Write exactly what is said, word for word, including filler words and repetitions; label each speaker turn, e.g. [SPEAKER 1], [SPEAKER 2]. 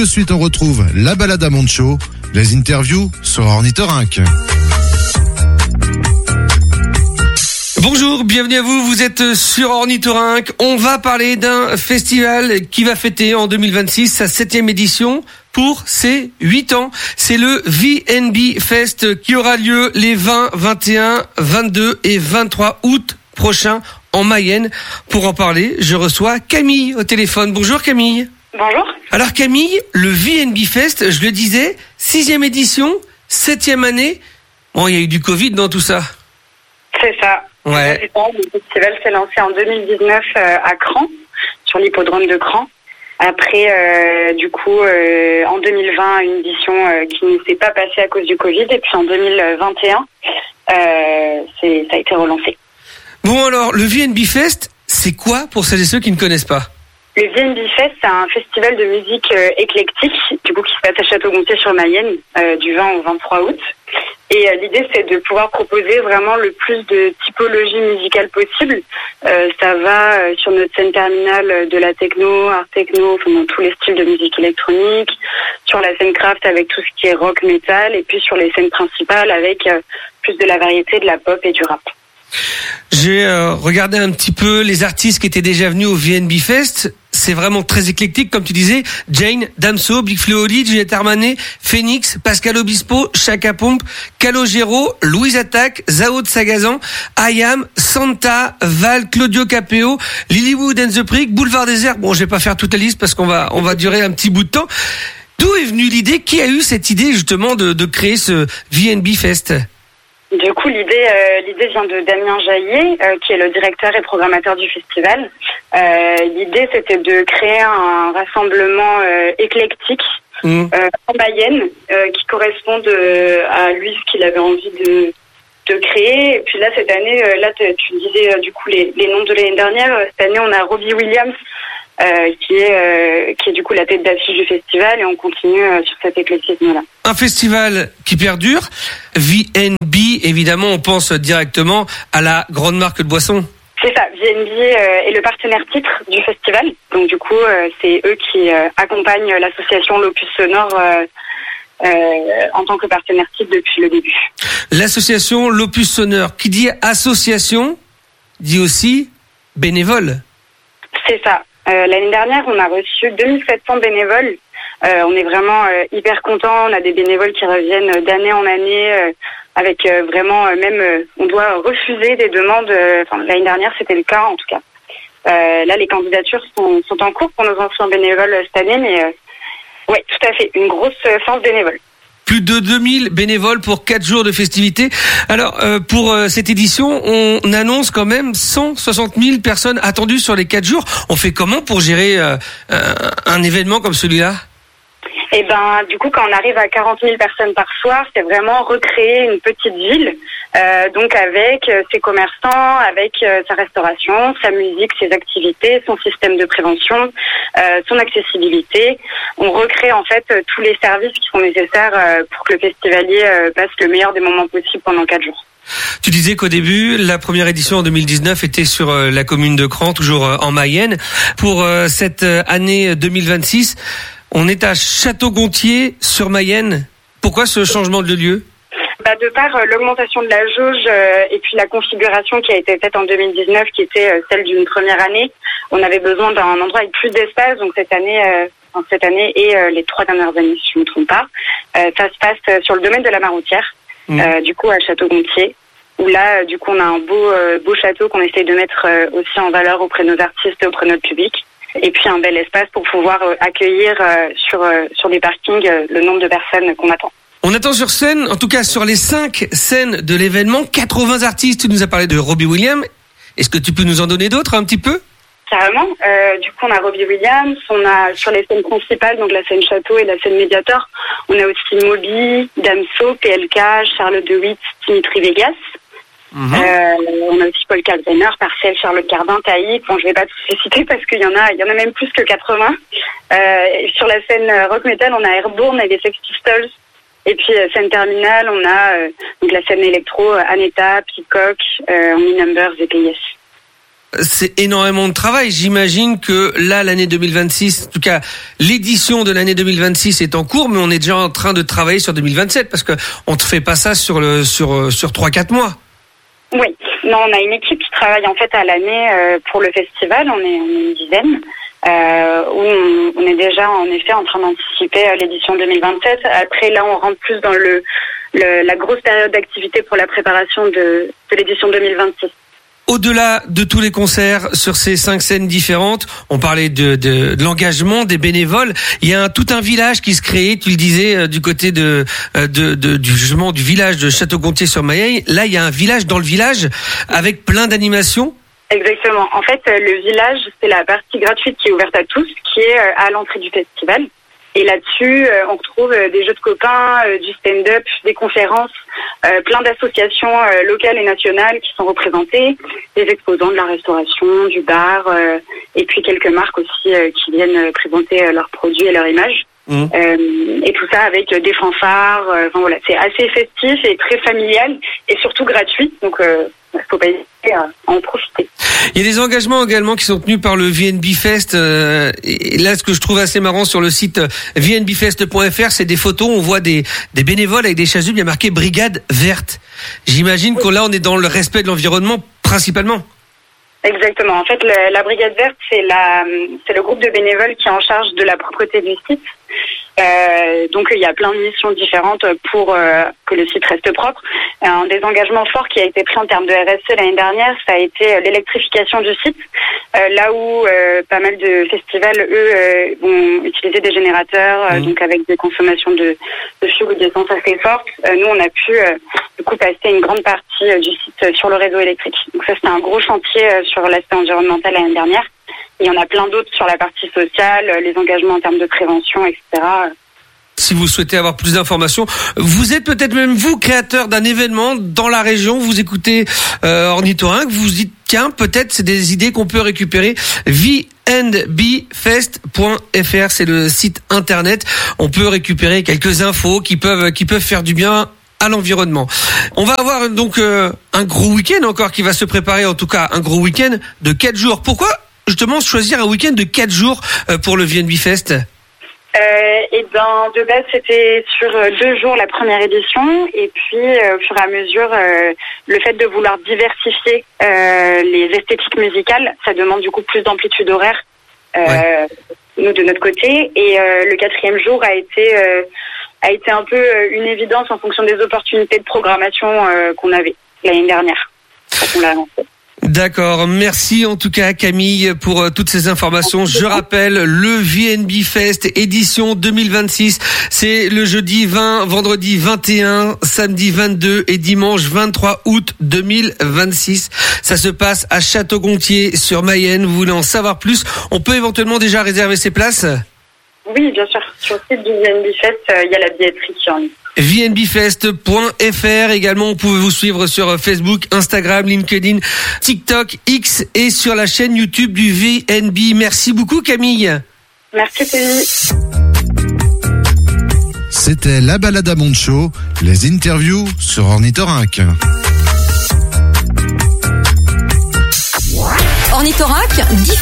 [SPEAKER 1] de suite, on retrouve la balade à Moncho, les interviews sur Ornithorynque.
[SPEAKER 2] Bonjour, bienvenue à vous, vous êtes sur Ornithorynque. On va parler d'un festival qui va fêter en deux mille vingt-six sa septième édition pour ses huit ans. C'est le V N B Fest qui aura lieu les vingt, vingt et un, vingt-deux et vingt-trois août prochains en Mayenne. Pour en parler, je reçois Camille au téléphone. Bonjour Camille.
[SPEAKER 3] Bonjour.
[SPEAKER 2] Alors Camille, le V N B Fest, je le disais, sixième édition, septième année. Bon, il y a eu du Covid dans tout ça.
[SPEAKER 3] C'est ça.
[SPEAKER 2] Ouais.
[SPEAKER 3] Le festival s'est lancé en deux mille dix-neuf euh, à Cran, sur l'hippodrome de Cran. Après, euh, du coup, euh, en deux mille vingt, une édition euh, qui ne s'est pas passée à cause du Covid. Et puis en deux mille vingt et un, euh, c'est, ça a été relancé.
[SPEAKER 2] Bon alors, le V N B Fest, c'est quoi pour celles et ceux qui ne connaissent pas ?
[SPEAKER 3] Le V N B Fest, c'est un festival de musique euh, éclectique, du coup qui se passe à Château-Gontier-sur-Mayenne, euh, du vingt au vingt-trois août. Et euh, l'idée, c'est de pouvoir proposer vraiment le plus de typologies musicales possible. Euh, ça va euh, sur notre scène terminale de la techno, art techno, enfin, dans tous les styles de musique électronique, sur la scène craft avec tout ce qui est rock, metal, et puis sur les scènes principales avec euh, plus de la variété, de la pop et du rap.
[SPEAKER 2] J'ai euh, regardé un petit peu les artistes qui étaient déjà venus au V N B Fest. C'est vraiment très éclectique, comme tu disais. Jane, Damso, Big Flo Oli, Juliette Armanet, Phoenix, Pascal Obispo, Chaka Pomp, Calogero, Louise Attaque, Zao de Sagazan, Ayam, Santa, Val, Claudio Capéo, Lilywood and the Prick, Boulevard Désert. Bon, je vais pas faire toute la liste parce qu'on va on va durer un petit bout de temps. D'où est venue l'idée ? Qui a eu cette idée justement de, de créer ce V N B Fest ?
[SPEAKER 3] Du coup, l'idée, euh, l'idée vient de Damien Jaillet, euh, qui est le directeur et programmateur du festival. Euh, l'idée, c'était de créer un rassemblement euh, éclectique mmh. euh, en Mayenne, euh, qui corresponde euh, à lui ce qu'il avait envie de, de créer. Et puis là, cette année, euh, là, tu disais euh, du coup les, les noms de l'année dernière. Cette année, on a Robbie Williams, Euh, qui est euh, qui est du coup la tête d'affiche du festival, et on continue euh, sur cet éclectisme-là.
[SPEAKER 2] Un festival qui perdure. V N B, évidemment, on pense directement à la grande marque de boissons.
[SPEAKER 3] C'est ça, V N B euh, est le partenaire titre du festival. Donc du coup, euh, c'est eux qui euh, accompagnent l'association L'Opus Sonore euh, euh, en tant que partenaire titre depuis le début.
[SPEAKER 2] L'association L'Opus Sonore, qui dit association, dit aussi bénévole.
[SPEAKER 3] C'est ça. Euh, l'année dernière, on a reçu deux mille sept cents bénévoles. Euh, on est vraiment euh, hyper contents. On a des bénévoles qui reviennent d'année en année, euh, avec euh, vraiment euh, même, euh, on doit refuser des demandes. Euh, enfin, l'année dernière, c'était le cas en tout cas. Euh, là, les candidatures sont, sont en cours pour nos anciens bénévoles cette année, mais euh, oui, tout à fait, une grosse force bénévole.
[SPEAKER 2] Plus de deux mille bénévoles pour quatre jours de festivités. Alors, euh, pour euh, cette édition, on annonce quand même cent soixante mille personnes attendues sur les quatre jours. On fait comment pour gérer euh, un événement comme celui-là ?
[SPEAKER 3] Eh ben, du coup, quand on arrive à quarante mille personnes par soir, c'est vraiment recréer une petite ville, euh, donc avec euh, ses commerçants, avec euh, sa restauration, sa musique, ses activités, son système de prévention, euh, son accessibilité. On recrée en fait euh, tous les services qui sont nécessaires euh, pour que le festivalier euh, passe le meilleur des moments possibles pendant quatre jours.
[SPEAKER 2] Tu disais qu'au début, la première édition en deux mille dix-neuf était sur euh, la commune de Cran, toujours euh, en Mayenne. Pour euh, cette euh, année deux mille vingt-six, on est à Château-Gontier-sur-Mayenne. Pourquoi ce changement de lieu ?
[SPEAKER 3] Bah, de par euh, l'augmentation de la jauge euh, et puis la configuration qui a été faite en deux mille dix-neuf, qui était euh, celle d'une première année, on avait besoin d'un endroit avec plus d'espace. Donc cette année, euh, enfin, cette année et euh, les trois dernières années, si je ne me trompe pas, euh, ça se passe euh, sur le domaine de la Maroutière, mmh. euh, du coup à Château-Gontier, où là, euh, du coup, on a un beau, euh, beau château qu'on essaye de mettre euh, aussi en valeur auprès de nos artistes et auprès de notre public. Et puis un bel espace pour pouvoir euh, accueillir euh, sur euh, sur des parkings euh, le nombre de personnes qu'on attend.
[SPEAKER 2] On attend sur scène, en tout cas sur les cinq scènes de l'événement, quatre-vingts artistes. Tu nous as parlé de Robbie Williams. Est-ce que tu peux nous en donner d'autres un petit peu ?
[SPEAKER 3] Carrément. Euh, du coup, on a Robbie Williams. On a sur les scènes principales, donc la scène Château et la scène Mediator, on a aussi Moby, Damso, P L K, Charlotte de Witt, Dimitri Vegas. Mmh. Euh, on a aussi Paul Kalkbrenner, Parcel, Charlotte Cardin, Taïk. Bon, je vais pas tous les citer parce qu'il y en a, il y en a même plus que quatre-vingts. Euh, sur la scène rock metal, on a Airborne et les Sex Pistols. Et puis euh, scène terminale, on a euh, donc la scène électro, Aneta, Peacock, euh, Only Numbers et P S.
[SPEAKER 2] c'est énormément de travail. J'imagine que là, l'année deux mille vingt-six, en tout cas, l'édition de l'année deux mille vingt-six est en cours, mais on est déjà en train de travailler sur deux mille vingt-sept parce que on ne fait pas ça sur le sur sur trois quatre mois.
[SPEAKER 3] Oui, non, on a une équipe qui travaille en fait à l'année euh, pour le festival. On est, on est une dizaine. Euh, où on, on est déjà en effet en train d'anticiper euh, l'édition deux mille vingt-sept. Après, là, on rentre plus dans le, le la grosse période d'activité pour la préparation de, de l'édition deux mille vingt-six.
[SPEAKER 2] Au-delà de tous les concerts sur ces cinq scènes différentes, on parlait de, de, de l'engagement des bénévoles. Il y a un, tout un village qui se crée, tu le disais, euh, du côté de, euh, de, de du justement du village de Château-Gontier-sur-Mayenne. Là, il y a un village dans le village avec plein d'animations.
[SPEAKER 3] Exactement. En fait, euh, le village, c'est la partie gratuite qui est ouverte à tous, qui est euh, à l'entrée du festival. Et là-dessus, euh, on retrouve euh, des jeux de copains, euh, du stand-up, des conférences, euh, plein d'associations euh, locales et nationales qui sont représentées, des exposants de la restauration, du bar, euh, et puis quelques marques aussi euh, qui viennent euh, présenter euh, leurs produits et leurs images. Mmh. Euh, et tout ça avec euh, des fanfares. Euh, enfin voilà, c'est assez festif et très familial et surtout gratuit. Donc, euh, faut pas hésiter à en profiter.
[SPEAKER 2] Il y a des engagements également qui sont tenus par le V N B Fest. Euh, et là, ce que je trouve assez marrant sur le site v n b fest point f r, c'est des photos. On voit des, des bénévoles avec des chasubles. Il y a marqué Brigade Verte. J'imagine oui. que là, on est dans le respect de l'environnement principalement.
[SPEAKER 3] Exactement. En fait, le, la Brigade Verte, c'est la, c'est le groupe de bénévoles qui est en charge de la propreté du site. Euh, donc, il y a plein de missions différentes pour euh, que le site reste propre. Un des engagements forts qui a été pris en termes de R S E l'année dernière, ça a été l'électrification du site. Euh, là où euh, pas mal de festivals, eux, euh, vont utiliser des générateurs, euh, mmh. donc avec des consommations de, de fioul ou d'essence assez fortes. Euh, nous, on a pu euh, du coup passer une grande partie euh, du site sur le réseau électrique. Donc ça, c'était un gros chantier euh, sur l'aspect environnemental l'année dernière. Et il y en a plein d'autres sur la partie sociale, les engagements en termes de prévention, et cetera.
[SPEAKER 2] Si vous souhaitez avoir plus d'informations, vous êtes peut-être même vous créateur d'un événement dans la région, vous écoutez euh, Ornithorynque, vous vous dites tiens, peut-être c'est des idées qu'on peut récupérer. v n b fest point f r, c'est le site internet. On peut récupérer quelques infos qui peuvent qui peuvent faire du bien à l'environnement. On va avoir donc euh, un gros week-end encore qui va se préparer, en tout cas un gros week-end de quatre jours. Pourquoi justement choisir un week-end de quatre jours euh, pour le V N B Fest?
[SPEAKER 3] Euh, et ben de base c'était sur deux jours la première édition et puis euh, au fur et à mesure euh, le fait de vouloir diversifier euh, les esthétiques musicales, ça demande du coup plus d'amplitude horaire euh, ouais. nous de notre côté et euh, le quatrième jour a été euh, a été un peu une évidence en fonction des opportunités de programmation euh, qu'on avait l'année dernière quand on l'a lancé.
[SPEAKER 2] D'accord, merci en tout cas Camille pour euh, toutes ces informations. Je rappelle le V N B Fest édition deux mille vingt-six, c'est le jeudi vingt, vendredi vingt et un, samedi vingt-deux et dimanche vingt-trois août deux mille vingt-six. Ça se passe à Château-Gontier sur Mayenne. Vous voulez en savoir plus? On peut éventuellement déjà réserver ses places?
[SPEAKER 3] Oui, bien sûr. Sur le site du V N B Fest, il euh, y a la billetterie qui en ligne.
[SPEAKER 2] v n b fest point f r également, vous pouvez vous suivre sur Facebook, Instagram, LinkedIn, TikTok, X et sur la chaîne YouTube du V N B. Merci beaucoup Camille.
[SPEAKER 3] Merci Tony.
[SPEAKER 1] C'était la balade à Moncho, les interviews sur Ornithorynque.
[SPEAKER 4] Ornithorynque,